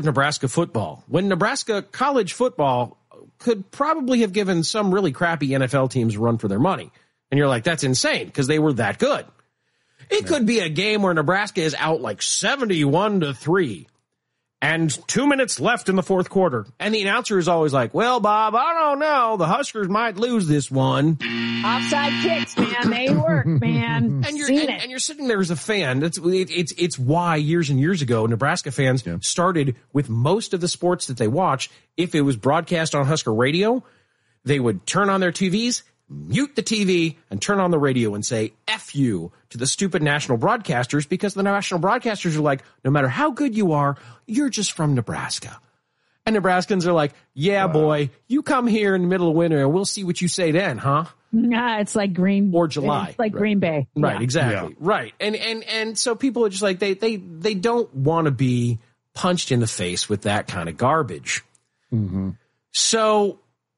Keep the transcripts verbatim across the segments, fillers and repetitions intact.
Nebraska football, when Nebraska college football could probably have given some really crappy N F L teams a run for their money. And you're like, that's insane because they were that good. It could be a game where Nebraska is out like seventy-one to three and two minutes left in the fourth quarter. And the announcer is always like, well, Bob, I don't know. The Huskers might lose this one. Offside kicks, man. They work, man. And you're, Seen and, it. and you're sitting there as a fan. It's, it, it's, it's why years and years ago, Nebraska fans yeah. started with most of the sports that they watch. If it was broadcast on Husker radio, they would turn on their T Vs, mute the T V, and turn on the radio and say, F you to the stupid national broadcasters, because the national broadcasters are like, no matter how good you are, you're just from Nebraska. And Nebraskans are like, yeah, wow. boy, you come here in the middle of winter and we'll see what you say then, huh? Nah, it's like Green or July. It's like right. Green Bay. Right, yeah. exactly. Yeah. Right. And and and so people are just like, they they they don't want to be punched in the face with that kind of garbage. Mm-hmm. So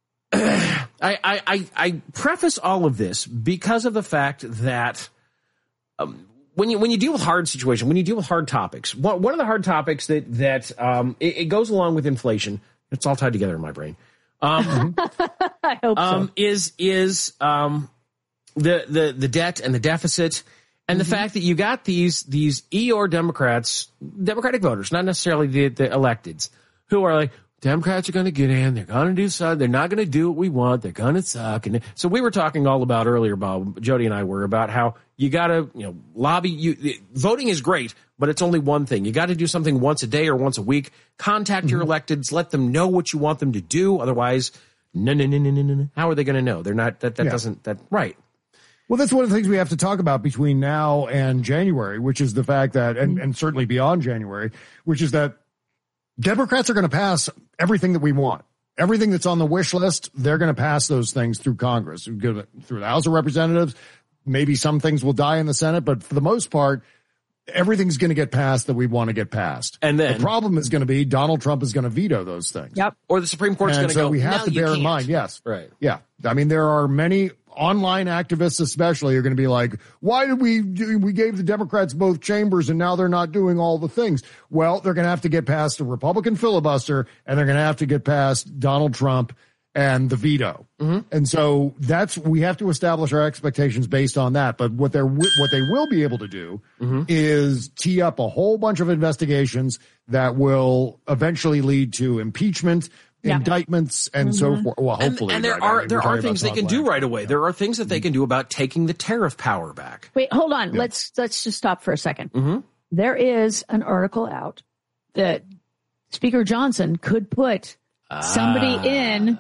I, I, I, I preface all of this because of the fact that um, when you when you deal with hard situations, when you deal with hard topics, one, one of the hard topics that that um, it, it goes along with inflation. It's all tied together in my brain. Um, I hope um, so. Is is um, the the the debt and the deficit, and mm-hmm. the fact that you got these these Eeyore Democrats, Democratic voters, not necessarily the, the electeds, who are like, Democrats are going to get in. They're going to do something. They're not going to do what we want. They're going to suck. And so we were talking all about earlier, Bob, Jody and I were, about how you got to, you know, lobby. You voting is great, but it's only one thing. You got to do something once a day or once a week. Contact mm-hmm. your electeds. Let them know what you want them to do. Otherwise, no, no, no, no, no, no. How are they going to know? They're not. That that yeah. doesn't. That right. Well, that's one of the things we have to talk about between now and January, which is the fact that, and, and certainly beyond January, which is that Democrats are going to pass everything that we want. Everything that's on the wish list, they're going to pass those things through Congress, through the House of Representatives. Maybe some things will die in the Senate, but for the most part, everything's going to get passed that we want to get passed. And then the problem is going to be Donald Trump is going to veto those things. Yep. Or the Supreme Court's going to so go, we have no, to bear can't. in mind, yes. Right. Yeah. I mean, there are many online activists especially are going to be like, why did we do, we gave the Democrats both chambers and now they're not doing all the things? Well, they're going to have to get past a Republican filibuster and they're going to have to get past Donald Trump and the veto. Mm-hmm. And so that's, we have to establish our expectations based on that. But what they're, what they will be able to do mm-hmm. is tee up a whole bunch of investigations that will eventually lead to impeachment, yeah. indictments, and mm-hmm. so forth. Well, hopefully. And, and there right, are I mean, there are things they can do right away. Yeah. There are things that they can do about taking the tariff power back. Wait, hold on. Yeah. Let's let's just stop for a second. Mm-hmm. There is an article out that Speaker Johnson could put somebody ah. in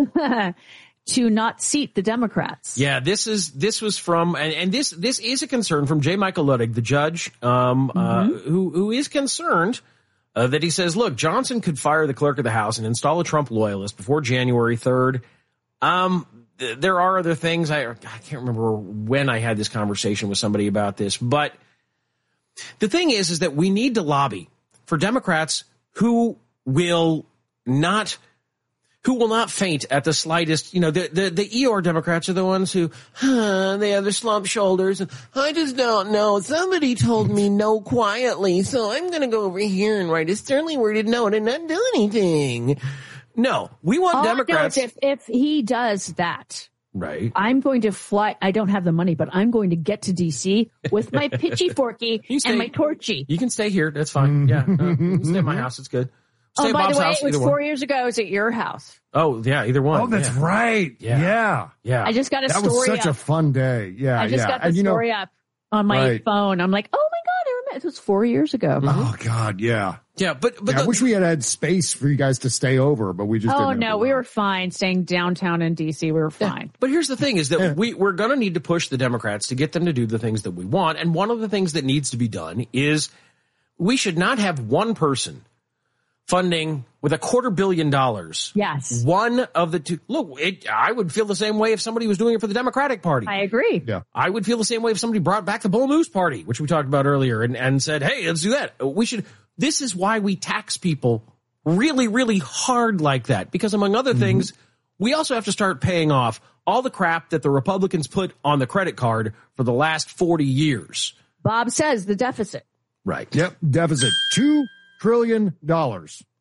to not seat the Democrats. Yeah, this is this was from and, and this this is a concern from J. Michael Luttig, the judge, um, mm-hmm. uh, who who is concerned. Uh, that he says, look, Johnson could fire the clerk of the House and install a Trump loyalist before January third. Um, th- there are other things. I, I can't remember when I had this conversation with somebody about this. But the thing is, is that we need to lobby for Democrats who will not who will not faint at the slightest. You know, the the, the Eeyore Democrats are the ones who, huh, they have their slumped shoulders. And I just don't know. Somebody told me no quietly, so I'm going to go over here and write a sternly worded note and not do anything. No, we want All Democrats. I know is if, if he does that, right, I'm going to fly. I don't have the money, but I'm going to get to D C with my pitchy forky and my torchy. You can stay here. That's fine. Yeah, uh, you can stay at my house. It's good. Stay oh, by Bob's the way, house, it was four one. years ago. It was at your house. Oh, yeah, either one. Oh, that's yeah. right. Yeah. Yeah. Yeah. I just got a that story was such up. a fun day. Yeah. I just yeah. got the and, you story know, up on my right. phone. I'm like, oh my God, I remember. It was four years ago. Oh, God. Yeah. Yeah. But, but yeah, the, I wish we had had space for you guys to stay over, but we just Oh, didn't no, we were fine staying downtown in D C. We were fine. Yeah. But here's the thing is that we, we're going to need to push the Democrats to get them to do the things that we want. And one of the things that needs to be done is we should not have one person funding with a quarter billion dollars. Yes. One of the two. Look, it, I would feel the same way if somebody was doing it for the Democratic Party. I agree. Yeah. I would feel the same way if somebody brought back the Bull Moose Party, which we talked about earlier, and, and said, hey, let's do that. We should. This is why we tax people really, really hard like that, because among other mm-hmm. things, we also have to start paying off all the crap that the Republicans put on the credit card for the last forty years. Bob says the deficit. Right. Yep. Deficit. Two trillion dollars